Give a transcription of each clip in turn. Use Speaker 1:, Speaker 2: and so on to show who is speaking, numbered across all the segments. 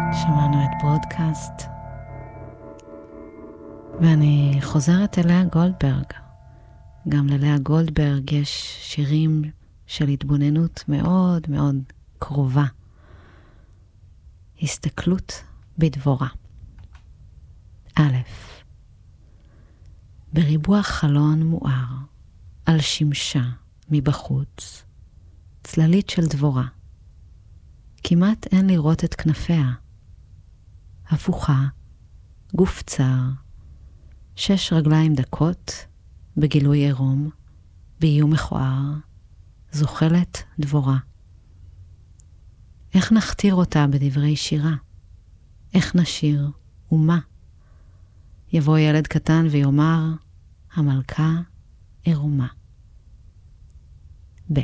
Speaker 1: שמענו את ברודקאסט, ואני חוזרת אליה גולדברג. גם ללאה גולדברג יש שירים של התבוננות מאוד מאוד קרובה. הסתכלות בדבורה. א', בריבוע חלון מואר, על שמשה מבחוץ, צללית של דבורה. כמעט אין לראות את כנפיה. הפוכה, גוף צר, 6 רגליים דקות, בגילוי עירום, באיום מכוער, זוחלת דבורה. איך נכתיר אותה בדברי שירה? איך נשיר ומה? יבוא ילד קטן ויאמר, המלכה עירומה. ב'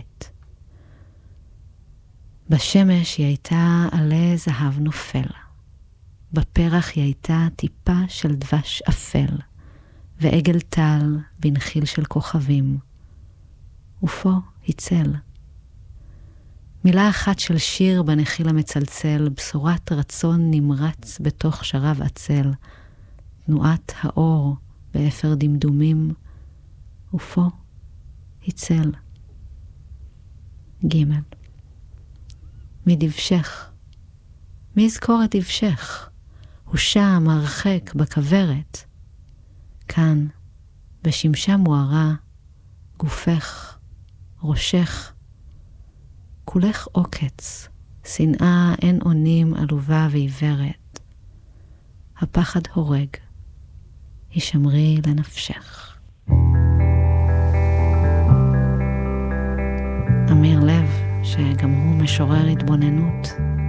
Speaker 1: בשמש היא הייתה עלי זהב נופל. בפרח היא הייתה טיפה של דבש אפל, ועגל טל בנחיל של כוכבים. ופה הצל. מילה אחת של שיר בנחיל המצלצל, בשורת רצון נמרץ בתוך שרב עצל, תנועת האור באפר דמדומים, ופה הצל. ג' מדבשך. מי יזכור את דבשך? הוא שם הרחק בכברת. כאן, בשמשה מוארה, גופך, ראשך, כולך עוקץ, שנאה אין אונים עלובה ועיוורת. הפחד הורג, הישמרי לנפשך. אמיר לב, שגם הוא משורר התבוננות,